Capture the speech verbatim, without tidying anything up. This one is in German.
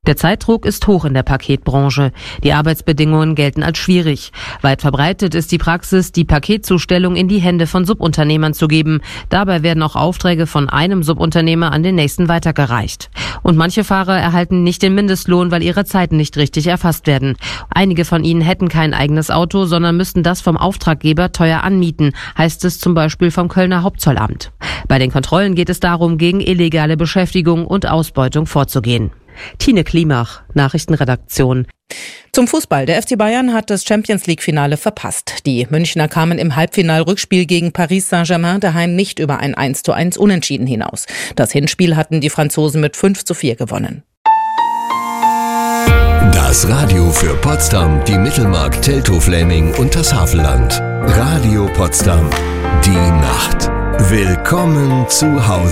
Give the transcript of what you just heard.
Der Zeitdruck ist hoch in der Paketbranche. Die Arbeitsbedingungen gelten als schwierig. Weit verbreitet ist die Praxis, die Paketzustellung in die Hände von Subunternehmern zu geben. Dabei werden auch Aufträge von einem Subunternehmer an den nächsten weitergereicht. Und manche Fahrer erhalten nicht den Mindestlohn, weil ihre Zeiten nicht richtig erfasst werden. Einige von ihnen hätten kein eigenes Auto, sondern müssten das vom Auftraggeber teuer anmieten, heißt es zum Beispiel vom Kölner Hauptzollamt. Bei den Kontrollen geht es darum, gegen illegale Beschäftigung und Ausbeutung vorzugehen. Tine Klimach, Nachrichtenredaktion. Zum Fußball. Der F C Bayern hat das Champions-League-Finale verpasst. Die Münchner kamen im Halbfinal-Rückspiel gegen Paris Saint-Germain daheim nicht über ein eins zu eins Unentschieden hinaus. Das Hinspiel hatten die Franzosen mit fünf zu vier gewonnen. Das Radio für Potsdam, die Mittelmark, Teltow-Fläming und das Havelland. Radio Potsdam. Die Nacht. Willkommen zu Hause.